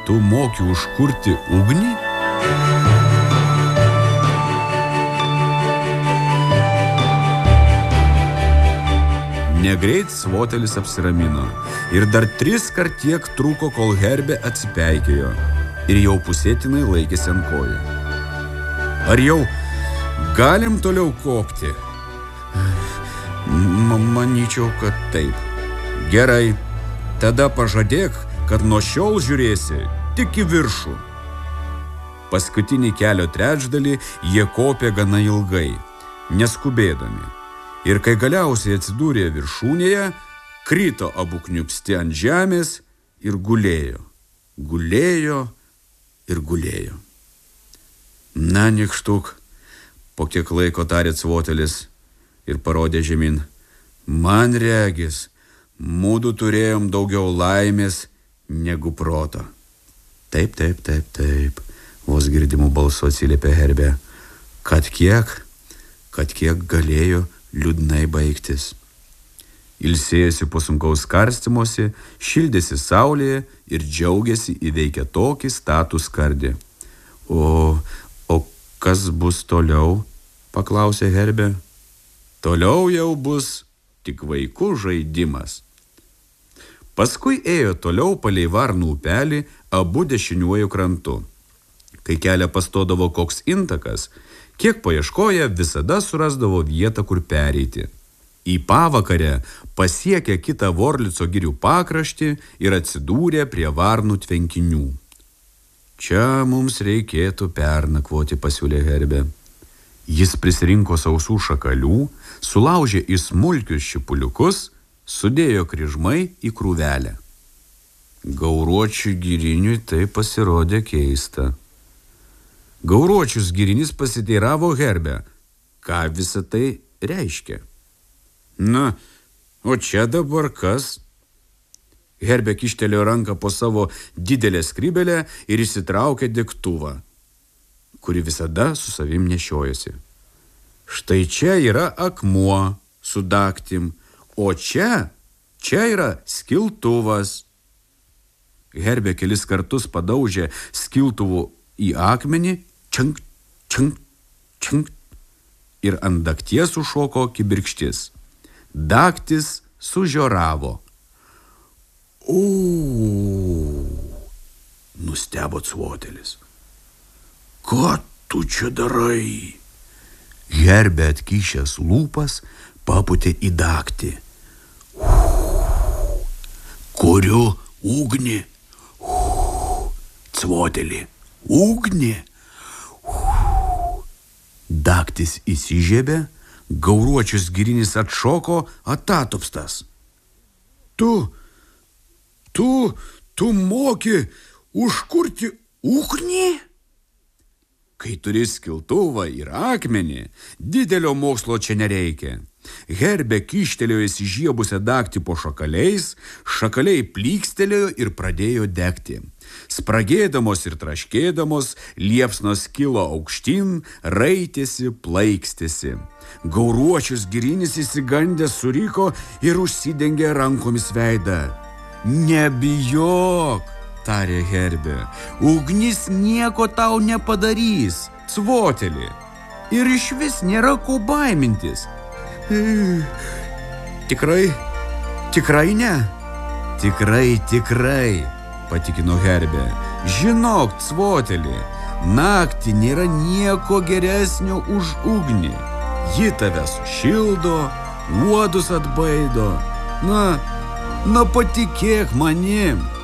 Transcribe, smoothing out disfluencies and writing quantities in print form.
tu moki užkurti ugnį? Negreit Svotelis apsiramino ir dar 3 kart tiek truko, kol Herbė atsipeikėjo ir jau pusėtinai laikėsi ant kojų. Ar jau galim toliau kopti? Manyčiau, kad taip. Gerai, tada pažadėk, kad nuo šiol žiūrėsi tik į viršų. Paskutinį kelio trečdalį jie kopė gana ilgai, neskubėdami. Ir kai galiausiai atsidūrė viršūnėje, krito abu kniupsti ant žemės ir gulėjo. Gulėjo ir gulėjo. Na, nykštuk, po kiek laiko tarė Svotelis ir parodė žemyn. Man regis, mudu turėjom daugiau laimės negu proto. Taip, vos girdimų balsu atsiliepė Herbė. Kad kiek galėjo liūdnai baigtis. Ilsėjosi po sunkaus karstymosi, šildėsi saulėje ir džiaugėsi įveikę tokį statų skardį. O kas bus toliau? Paklausė Herbė. Toliau jau bus tik vaikų žaidimas. Paskui ėjo toliau palei Varnų upelį abu dešiniuoju krantu. Kai kelią pastodavo koks intakas, kiek paieškoję visada surasdavo vietą, kur pereiti. Į pavakarę pasiekė kitą Vorlico girių pakraštį ir atsidūrė prie Varnų tvenkinių. Čia mums reikėtų pernakvoti, pasiūlė Herbė. Jis prisirinko sausų šakalių, sulaužė į smulkius šipuliukus, sudėjo kryžmai į krūvelę. Gauruočių giriniui tai pasirodė keista. Gauruočius girinys pasiteiravo Herbę. Ką visa tai reiškia? Na, o čia dabar kas? Herbė kištelėjo ranką po savo didelę skrybelę ir išsitraukė degtuvą, kuri visada su savim nešiojasi. Štai čia yra akmuo su daktim, o čia yra skiltuvas. Herbė kelis kartus padaužė skiltuvu į akmenį, čink, čink, čink, ir ant dakties užšoko kibirkštis. Daktis sužioravo. Nustebo Svotelis. Ką tu čia darai? Herbė atkišęs lūpas papūtė į daktį. Kuriu ugnį. Svotelį, ugnį. Daktis įsižiebė, Gauruočius girinis atšoko atatupstas. Tu moki užkurti ugnį? Kai turi skiltuvą ir akmenį, didelio mokslo čia nereikia. Herbė kyštelėjo įsižiebusią daktį po šakaliais, šakaliai plykstelėjo ir pradėjo degti. Spragėdamos ir traškėdamos, liepsnos kilo aukštyn, raitėsi, plaikstėsi. Gauruočius girinis išsigandęs suriko ir užsidengė rankomis veidą. Nebijok, tarė Herbė, ugnis nieko tau nepadarys, Svoteli, ir išvis nėra ko baimintis. Tikrai ne? Tikrai, patikino Herbė. Žinok, Svoteli, naktį nėra nieko geresnio už ugnį. Ji tave sušildo, uodus atbaido. Na, patikėk manim.